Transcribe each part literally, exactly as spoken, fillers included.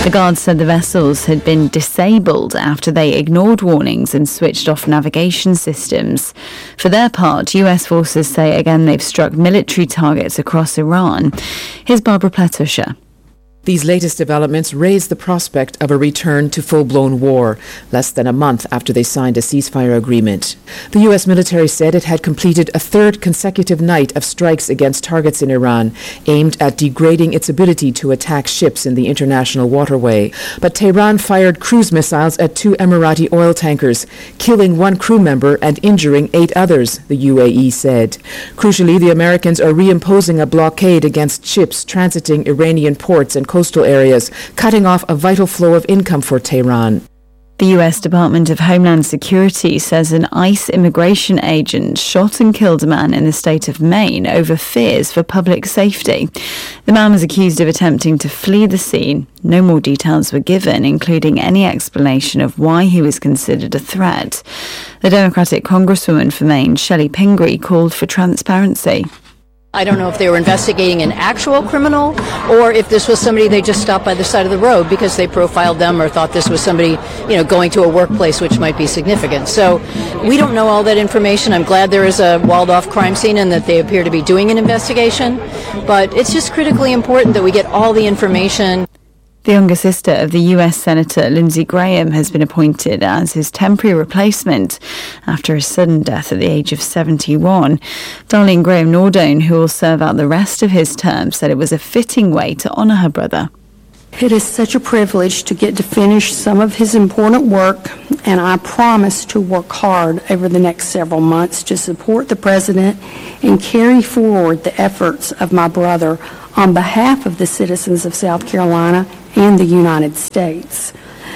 The guards said the vessels had been disabled after they ignored warnings and switched off navigation systems. For their part, U S forces say again they've struck military targets across Iran. Here's Barbara Platusha. These latest developments raise the prospect of a return to full-blown war, less than a month after they signed a ceasefire agreement. The U S military said it had completed a third consecutive night of strikes against targets in Iran, aimed at degrading its ability to attack ships in the international waterway. But Tehran fired cruise missiles at two Emirati oil tankers, killing one crew member and injuring eight others, the U A E said. Crucially, the Americans are reimposing a blockade against ships transiting Iranian ports and coastal areas, cutting off a vital flow of income for Tehran. The U S Department of Homeland Security says an ICE immigration agent shot and killed a man in the state of Maine over fears for public safety. The man was accused of attempting to flee the scene. No more details were given, including any explanation of why he was considered a threat. The Democratic Congresswoman for Maine, Shelley Pingree, called for transparency. I don't know if they were investigating an actual criminal or if this was somebody they just stopped by the side of the road because they profiled them or thought this was somebody, you know, going to a workplace which might be significant. So we don't know all that information. I'm glad there is a walled-off crime scene and that they appear to be doing an investigation. But it's just critically important that we get all the information. The younger sister of the U S Senator Lindsey Graham has been appointed as his temporary replacement after his sudden death at the age of seventy-one. Darlene Graham Nordone, who will serve out the rest of his term, said it was a fitting way to honour her brother. It is such a privilege to get to finish some of his important work, and I promise to work hard over the next several months to support the President and carry forward the efforts of my brother on behalf of the citizens of South Carolina and the United States.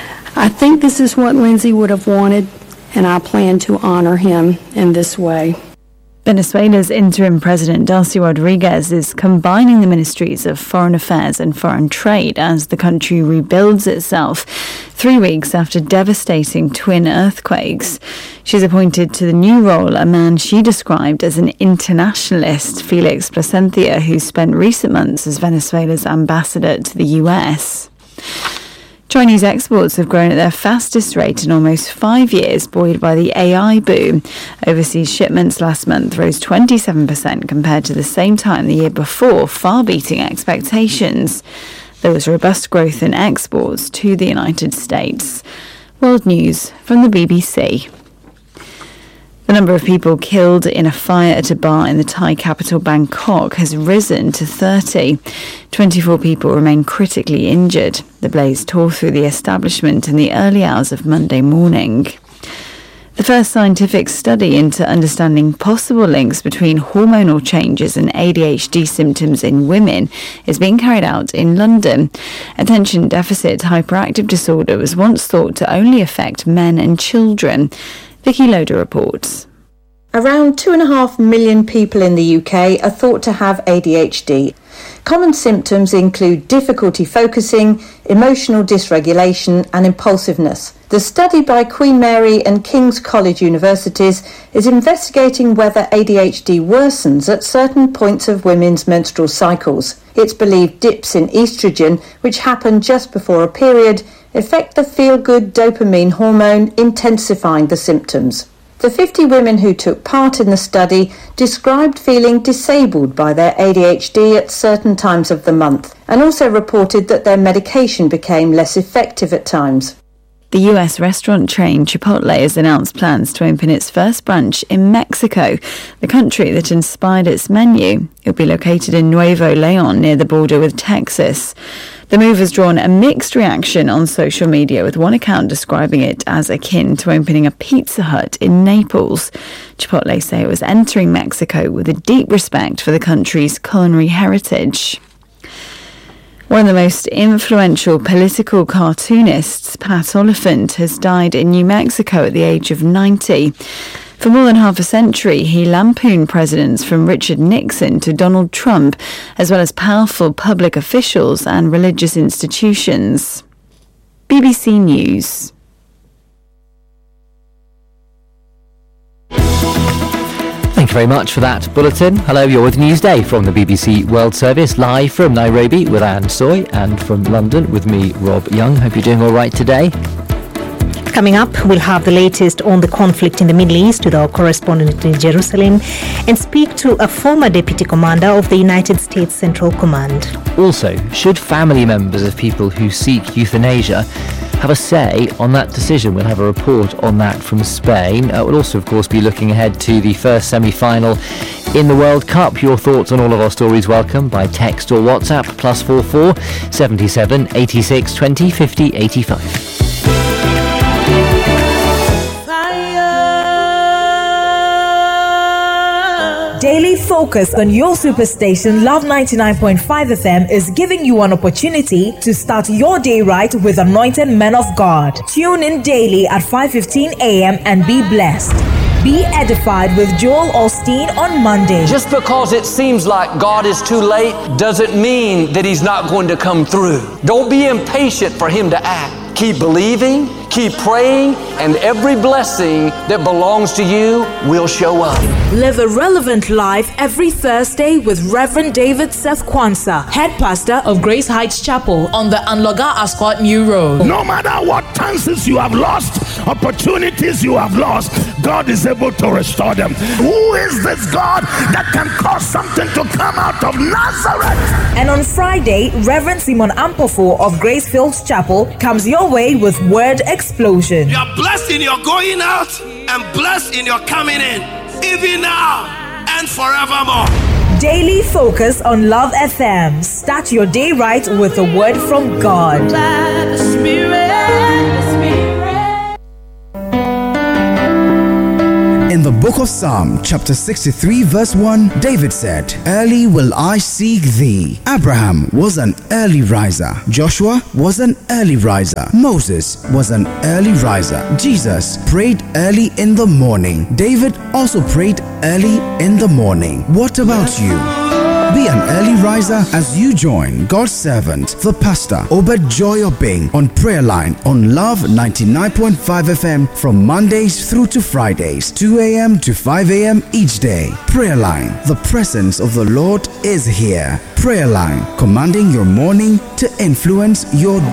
I think this is what Lindsey would have wanted, and I plan to honor him in this way. Venezuela's interim president, Delcy Rodriguez, is combining the ministries of foreign affairs and foreign trade as the country rebuilds itself three weeks after devastating twin earthquakes. She's appointed to the new role a man she described as an internationalist, Felix Placencia, who spent recent months as Venezuela's ambassador to the U S. Chinese exports have grown at their fastest rate in almost five years, buoyed by the A I boom. Overseas shipments last month rose twenty-seven percent compared to the same time the year before, far beating expectations. There was robust growth in exports to the United States. World News from the B B C. The number of people killed in a fire at a bar in the Thai capital Bangkok has risen to thirty. twenty-four people remain critically injured. The blaze tore through the establishment in the early hours of Monday morning. The first scientific study into understanding possible links between hormonal changes and A D H D symptoms in women is being carried out in London. Attention deficit hyperactive disorder was once thought to only affect men and children. Vicky Loader reports. Around two and a half million people in the U K are thought to have A D H D. Common symptoms include difficulty focusing, emotional dysregulation and impulsiveness. The study by Queen Mary and King's College Universities is investigating whether A D H D worsens at certain points of women's menstrual cycles. It's believed dips in estrogen, which happen just before a period, affect the feel-good dopamine hormone, intensifying the symptoms. The fifty women who took part in the study described feeling disabled by their A D H D at certain times of the month, and also reported that their medication became less effective at times. The U S restaurant chain Chipotle has announced plans to open its first branch in Mexico, the country that inspired its menu. It will be located in Nuevo Leon, near the border with Texas. The move has drawn a mixed reaction on social media, with one account describing it as akin to opening a Pizza Hut in Naples. Chipotle say it was entering Mexico with a deep respect for the country's culinary heritage. One of the most influential political cartoonists, Pat Oliphant, has died in New Mexico at the age of ninety. For more than half a century, he lampooned presidents from Richard Nixon to Donald Trump, as well as powerful public officials and religious institutions. B B C News. Thank you. very much for that bulletin. Hello, you're with Newsday from the B B C World Service, live from Nairobi with Anne Soy, and from London with me, Rob Young. Hope you're doing all right today. Coming up, we'll have the latest on the conflict in the Middle East with our correspondent in Jerusalem and speak to a former deputy commander of the United States Central Command. Also, should family members of people who seek euthanasia have a say on that decision? We'll have a report on that from Spain. Uh, we'll also, of course, be looking ahead to the first semi-final in the World Cup. Your thoughts on all of our stories welcome by text or WhatsApp, plus four four seventy-seven eighty-six twenty fifty eighty-five. Daily focus on your superstation Love ninety-nine point five F M is giving you an opportunity to start your day right with anointed men of God. Tune in daily at five fifteen a.m. and be blessed. Be edified with Joel Osteen on Monday. Just because it seems like God is too late doesn't mean that He's not going to come through. Don't be impatient for Him to act. Keep believing, keep praying, and every blessing that belongs to you will show up. Live a relevant life every Thursday with Reverend David Seth Kwanzaa, head pastor of Grace Heights Chapel on the Anloga Ascot New Road. No matter what chances you have lost, opportunities you have lost, God is able to restore them. Who is this God that can cause something to come out of Nazareth? And on Friday, Reverend Simon Ampofo of Grace Fields Chapel comes your way with Word Explosion. You are blessed in your going out and blessed in your coming in, even now and forevermore. Daily focus on Love F M. Start your day right with a word from God. The Spirit, the Spirit. In the book of Psalm, chapter sixty-three, verse one, David said, "Early will I seek thee." Abraham was an early riser. Joshua was an early riser. Moses was an early riser. Jesus prayed early in the morning. David also prayed early in the morning. What about you? Be an early riser as you join God's servant, the pastor, Obed Joy Obeng, on Prayer Line on Love ninety-nine point five F M from Mondays through to Fridays, two a.m. to five a.m. each day. Prayer Line, the presence of the Lord is here. Prayer Line, commanding your morning to influence your